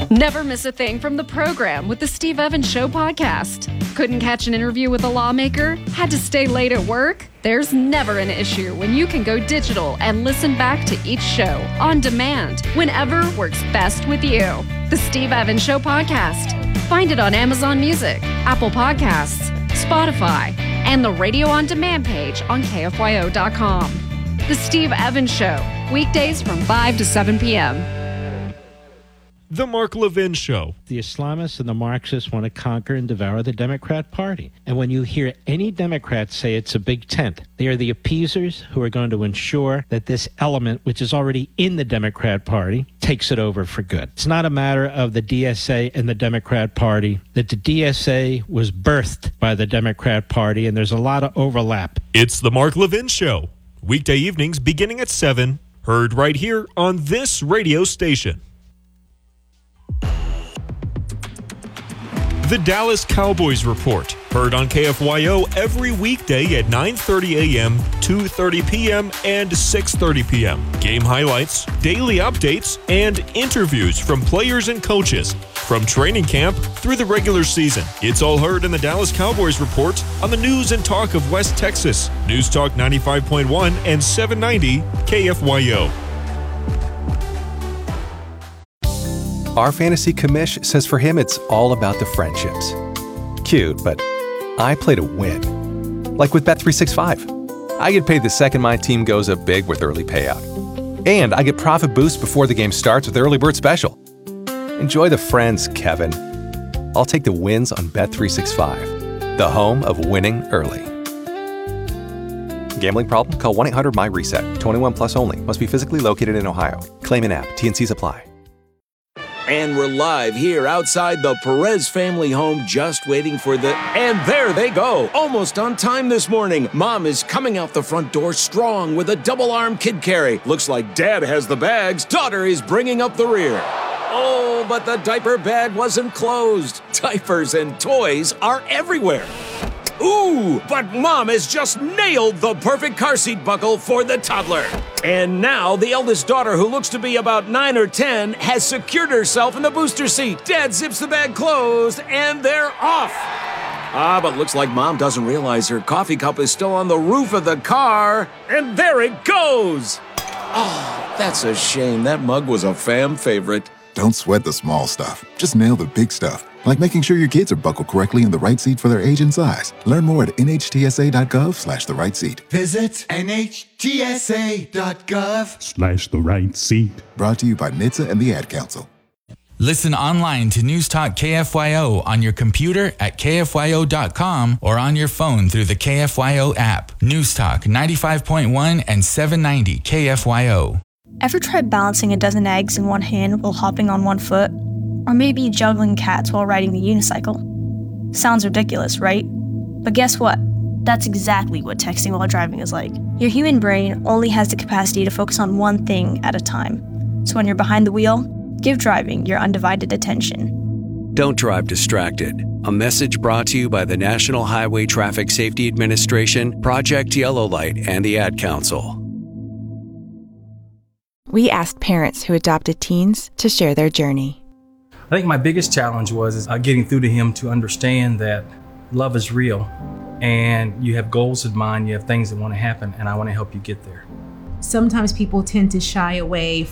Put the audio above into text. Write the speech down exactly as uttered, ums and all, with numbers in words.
Never miss a thing from the program with the Steve Evans Show podcast. Couldn't catch an interview with a lawmaker? Had to stay late at work? There's never an issue when you can go digital and listen back to each show on demand whenever works best with you. The Steve Evans Show podcast. Find it on Amazon Music, Apple Podcasts, Spotify, and the Radio On Demand page on K F Y O dot com. The Steve Evans Show, weekdays from five to seven p.m. The Mark Levin Show. The Islamists and the Marxists want to conquer and devour the Democrat Party. And when you hear any Democrat say it's a big tent, they are the appeasers who are going to ensure that this element, which is already in the Democrat Party, takes it over for good. It's not a matter of the D S A and the Democrat Party, that the D S A was birthed by the Democrat Party, and there's a lot of overlap. It's The Mark Levin Show. Weekday evenings beginning at seven, heard right here on this radio station. The Dallas Cowboys Report, heard on K F Y O every weekday at nine thirty a.m., two thirty p.m., and six thirty p.m. Game highlights, daily updates, and interviews from players and coaches from training camp through the regular season. It's all heard in the Dallas Cowboys Report on the news and talk of West Texas. News Talk ninety-five point one and seven ninety K F Y O. Our fantasy commish says for him it's all about the friendships. Cute, but I play to win. Like with Bet three sixty-five. I get paid the second my team goes up big with early payout. And I get profit boost before the game starts with Early Bird Special. Enjoy the friends, Kevin. I'll take the wins on Bet three sixty-five, the home of winning early. Gambling problem? Call one eight hundred M Y reset. twenty-one plus only. Must be physically located in Ohio. Claim in app. T and C's apply. And we're live here outside the Perez family home, just waiting for the... And there they go, almost on time this morning. Mom is coming out the front door strong with a double-arm kid carry. Looks like Dad has the bags. Daughter is bringing up the rear. Oh, but the diaper bag wasn't closed. Diapers and toys are everywhere. Ooh, but Mom has just nailed the perfect car seat buckle for the toddler. And now the eldest daughter, who looks to be about nine or ten, has secured herself in the booster seat. Dad zips the bag closed, and they're off. Ah, but looks like Mom doesn't realize her coffee cup is still on the roof of the car. And there it goes. Oh, that's a shame. That mug was a fam favorite. Don't sweat the small stuff. Just nail the big stuff. Like making sure your kids are buckled correctly in the right seat for their age and size. Learn more at N H T S A dot gov slash the right seat. Visit N H T S A dot gov slash the right seat. Brought to you by N H T S A and the Ad Council. Listen online to News Talk K F Y O on your computer at K F Y O dot com or on your phone through the K F Y O app. News Talk ninety-five point one and seven ninety K F Y O. Ever tried balancing a dozen eggs in one hand while hopping on one foot? Or maybe juggling cats while riding the unicycle? Sounds ridiculous, right? But guess what? That's exactly what texting while driving is like. Your human brain only has the capacity to focus on one thing at a time. So when you're behind the wheel, give driving your undivided attention. Don't drive distracted. A message brought to you by the National Highway Traffic Safety Administration, Project Yellow Light, and the Ad Council. We asked parents who adopted teens to share their journey. I think my biggest challenge was is, uh, getting through to him to understand that love is real and you have goals in mind, you have things that want to happen, and I want to help you get there. Sometimes people tend to shy away